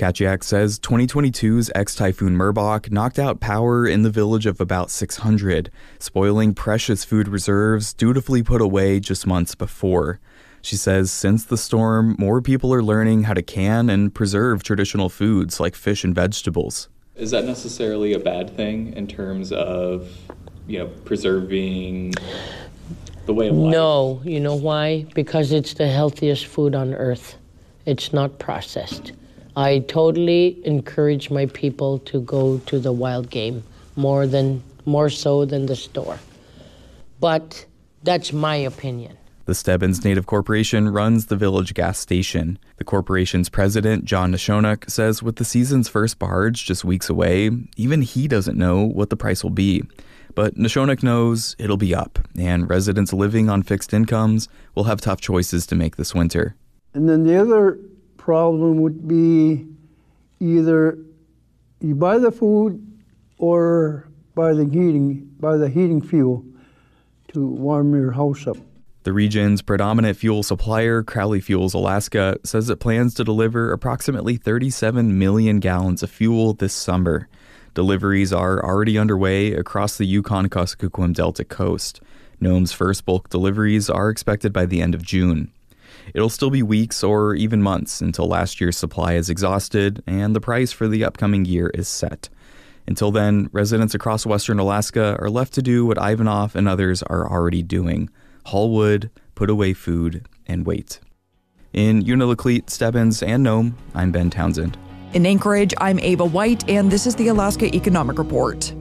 Kaciak says 2022's ex-typhoon Merbok knocked out power in the village of about 600, spoiling precious food reserves dutifully put away just months before. She says since the storm, more people are learning how to can and preserve traditional foods like fish and vegetables. Is that necessarily a bad thing in terms of, preserving the way of life? No. You know why? Because it's the healthiest food on earth. It's not processed. I totally encourage my people to go to the wild game more so than the store. But that's my opinion. The Stebbins Native Corporation runs the village gas station. The corporation's president, John Nashonuk, says with the season's first barge just weeks away, even he doesn't know what the price will be. But Nashonuk knows it'll be up, and residents living on fixed incomes will have tough choices to make this winter. And then the other problem would be either you buy the food or buy the heating fuel to warm your house up. The region's predominant fuel supplier, Crowley Fuels Alaska, says it plans to deliver approximately 37 million gallons of fuel this summer. Deliveries are already underway across the Yukon-Kuskokwim Delta coast. Nome's first bulk deliveries are expected by the end of June. It'll still be weeks or even months until last year's supply is exhausted and the price for the upcoming year is set. Until then, residents across western Alaska are left to do what Ivanov and others are already doing: haul wood, put away food, and wait. In Unalakleet, Stebbins, and Nome, I'm Ben Townsend. In Anchorage, I'm Ava White, and this is the Alaska Economic Report.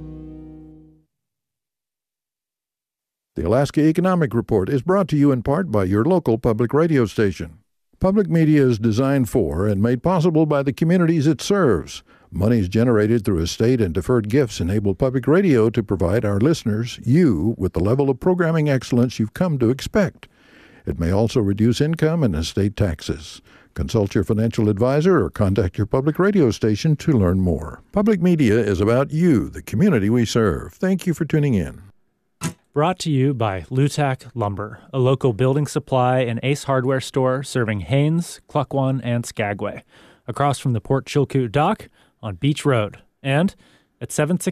The Alaska Economic Report is brought to you in part by your local public radio station. Public media is designed for and made possible by the communities it serves. Monies generated through estate and deferred gifts enable public radio to provide our listeners, you, with the level of programming excellence you've come to expect. It may also reduce income and estate taxes. Consult your financial advisor or contact your public radio station to learn more. Public media is about you, the community we serve. Thank you for tuning in. Brought to you by Lutak Lumber, a local building supply and Ace Hardware store serving Haines, Klukwan, and Skagway, across from the Port Chilkoot Dock on Beach Road, and at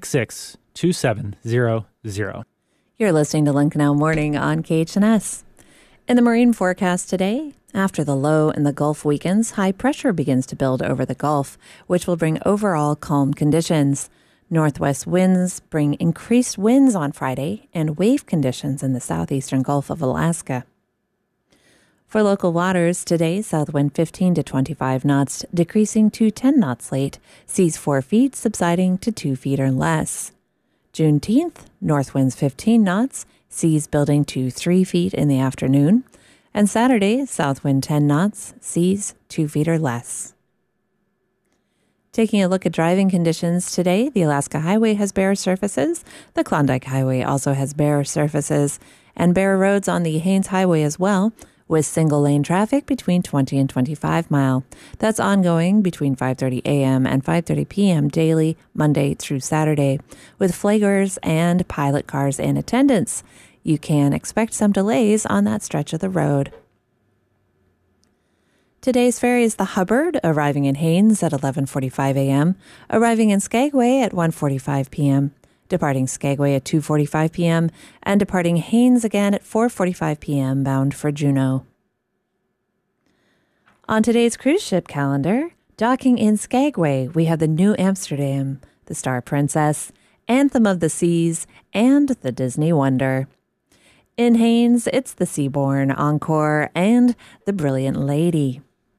766-2700. You're listening to Lincoln Now Morning on KHNS. In the marine forecast today, after the low in the Gulf weakens, high pressure begins to build over the Gulf, which will bring overall calm conditions. Northwest winds bring increased winds on Friday and wave conditions in the southeastern Gulf of Alaska. For local waters, today, south wind 15 to 25 knots, decreasing to 10 knots late, seas 4 feet, subsiding to 2 feet or less. Juneteenth, north winds 15 knots, seas building to 3 feet in the afternoon. And Saturday, south wind 10 knots, seas 2 feet or less. Taking a look at driving conditions today, the Alaska Highway has bare surfaces. The Klondike Highway also has bare surfaces, and bare roads on the Haines Highway as well, with single-lane traffic between 20 and 25 mile. That's ongoing between 5:30 a.m. and 5:30 p.m. daily, Monday through Saturday, with flaggers and pilot cars in attendance. You can expect some delays on that stretch of the road. Today's ferry is the Hubbard, arriving in Haines at 11:45 a.m., arriving in Skagway at 1:45 p.m., departing Skagway at 2:45 p.m., and departing Haines again at 4:45 p.m., bound for Juneau. On today's cruise ship calendar, docking in Skagway, we have the New Amsterdam, the Star Princess, Anthem of the Seas, and the Disney Wonder. In Haines, it's the Seabourn, Encore, and the Brilliant Lady.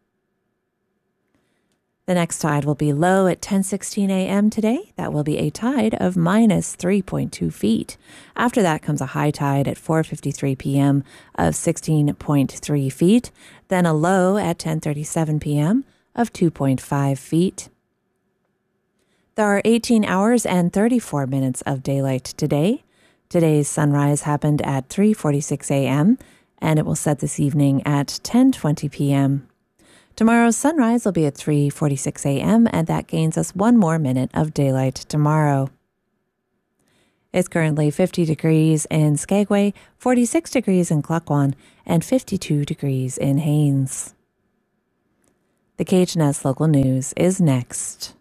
The next tide will be low at 10:16 a.m. today. That will be a tide of minus 3.2 feet. After that comes a high tide at 4:53 p.m. of 16.3 feet. Then a low at 10:37 p.m. of 2.5 feet. There are 18 hours and 34 minutes of daylight today. Today's sunrise happened at 3:46 a.m. and it will set this evening at 10:20 p.m. Tomorrow's sunrise will be at 3:46 a.m., and that gains us 1 more minute of daylight tomorrow. It's currently 50 degrees in Skagway, 46 degrees in Klukwan, and 52 degrees in Haines. The KHNS Local News is next.